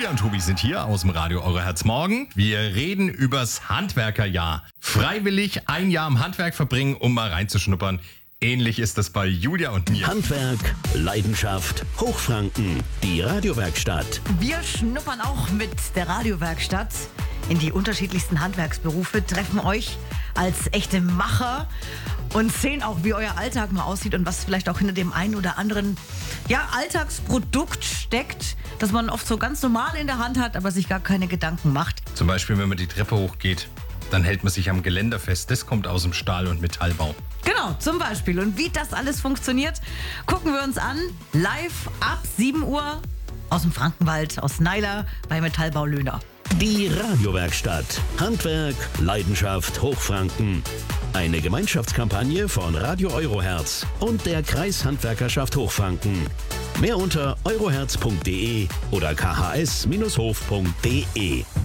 Julia und Tobi sind hier aus dem Radio Eure Herz morgen. Wir reden übers Handwerkerjahr. Freiwillig ein Jahr im Handwerk verbringen, um mal reinzuschnuppern. Ähnlich ist das bei Julia und mir. Handwerk, Leidenschaft, Hochfranken, die Radiowerkstatt. Wir schnuppern auch mit der Radiowerkstatt in die unterschiedlichsten Handwerksberufe, treffen euch als echte Macher und sehen auch, wie euer Alltag mal aussieht und was vielleicht auch hinter dem einen oder anderen Alltagsprodukt steckt, das man oft so ganz normal in der Hand hat, aber sich gar keine Gedanken macht. Zum Beispiel, wenn man die Treppe hochgeht, dann hält man sich am Geländer fest. Das kommt aus dem Stahl- und Metallbau. Genau, zum Beispiel. Und wie das alles funktioniert, gucken wir uns an. Live ab 7 Uhr aus dem Frankenwald, aus Neiler bei Metallbau Löhner. Die Radiowerkstatt. Handwerk, Leidenschaft, Hochfranken. Eine Gemeinschaftskampagne von Radio Euroherz und der Kreishandwerkerschaft Hochfranken. Mehr unter euroherz.de oder khs-hof.de.